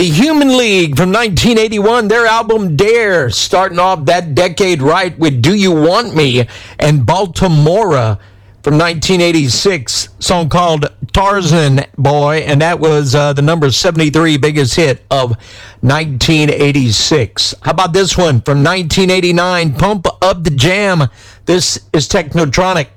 The Human League from 1981, their album Dare, starting off that decade right with Do You Want Me, and Baltimora from 1986, song called Tarzan Boy, and that was the number 73 biggest hit of 1986. How about this one from 1989, Pump Up the Jam? This is Technotronic.